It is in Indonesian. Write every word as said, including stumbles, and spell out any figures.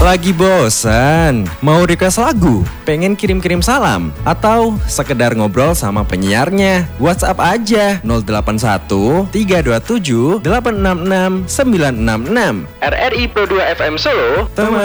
Lagi bosan? Mau request lagu? Pengen kirim-kirim salam? Atau sekedar ngobrol sama penyiarnya? WhatsApp aja nol delapan satu tiga dua tujuh delapan enam enam sembilan enam enam. R R I Pro dua F M Solo. Teman